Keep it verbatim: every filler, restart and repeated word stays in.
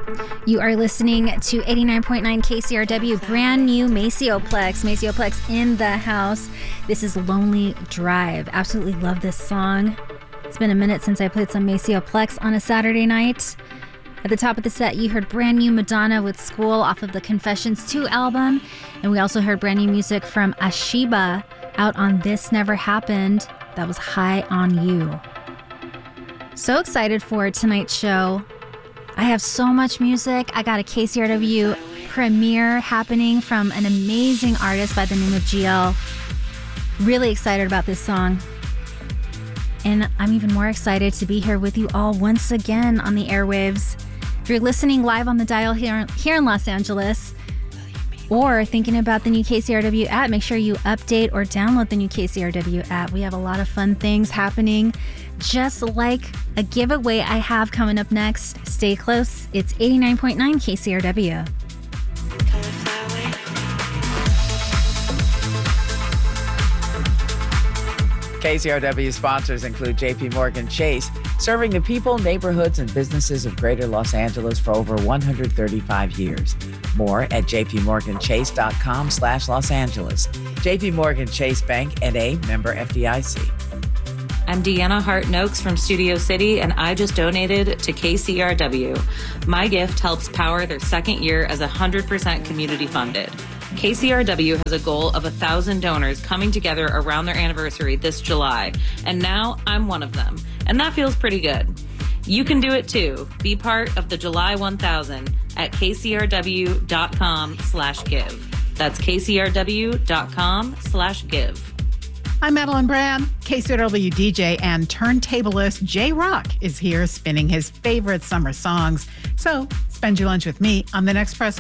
You are listening to eighty-nine point nine K C R W, brand new Macioplex. Macioplex in the house. This is Lonely Drive. Absolutely love this song. It's been a minute since I played some Macioplex on a Saturday night. At the top of the set, you heard brand new Madonna with School off of the Confessions two album. And we also heard brand new music from Ashiba out on This Never Happened. That was High on You. So excited for tonight's show. I have so much music. I got a K C R W premiere happening from an amazing artist by the name of G L. Really excited about this song. And I'm even more excited to be here with you all once again on the airwaves. If you're listening live on the dial here, here in Los Angeles, or thinking about the new K C R W app, make sure you update or download the new K C R W app. We have a lot of fun things happening, just like a giveaway I have coming up next. Stay close. It's eighty-nine point nine K C R W. K C R W sponsors include J P Morgan Chase, serving the people, neighborhoods, and businesses of Greater Los Angeles for over one hundred thirty-five years. More at jpmorganchase.com slash Los Angeles. J P Morgan Chase Bank, N A, member F D I C. I'm Deanna Hart-Noakes from Studio City, and I just donated to K C R W. My gift helps power their second year as one hundred percent community funded. K C R W has a goal of one thousand donors coming together around their anniversary this July, and now I'm one of them, and that feels pretty good. You can do it too. Be part of the July one thousand at kcrw.com slash give. That's kcrw.com slash give. I'm Madeline Brand. K C R W D J and turntablist J Rock is here spinning his favorite summer songs. So spend your lunch with me on the Next Press